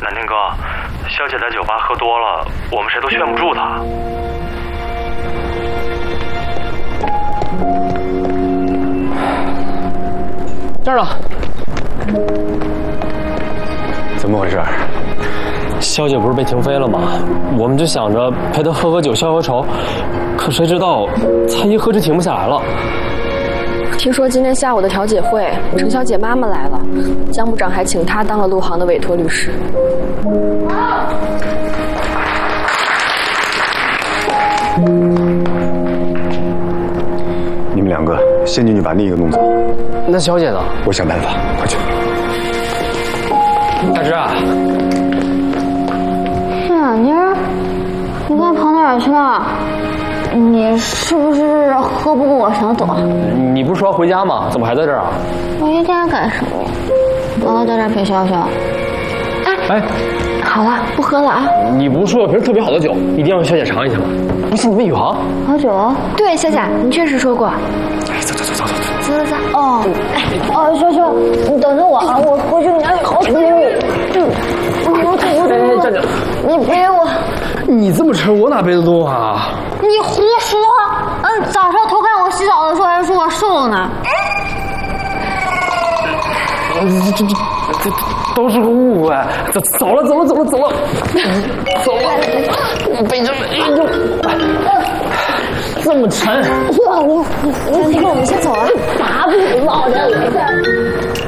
南天哥，肖姐在酒吧喝多了，我们谁都劝不住她。 这儿呢。 怎么回事？ 肖姐不是被停飞了吗？我们就想着陪她喝喝酒消消愁，可谁知道她一喝就停不下来了。 听说今天下午的调解会，程小姐妈妈来了，江部长还请她当了陆航的委托律师。 你们两个先进去把另一个弄走。 那小姐呢？ 我想办法，快去。 大芝啊， 小妮儿，你刚跑哪儿去了？你是不是喝不过我想走？ 你不是说要回家吗？怎么还在这儿啊？ 回家干什么？我要在这儿陪潇潇。 哎， 好了，不喝了啊！ 你不是说有瓶特别好的酒，一定要让肖姐尝一下吗？不信你问宇航。 好酒？ 对，夏夏，你确实说过。 哎，走。 走。 哦，潇潇，你等着我啊！我回去拿你好酒。 哎，站着！ 你陪我。 你这么沉，我哪背得动啊？ 你胡说！早上偷看我洗澡的时候还说我瘦了呢。 这都是个误会。走了，我背着，哎呦，这么沉。 那我们先走啊！ 打不老的。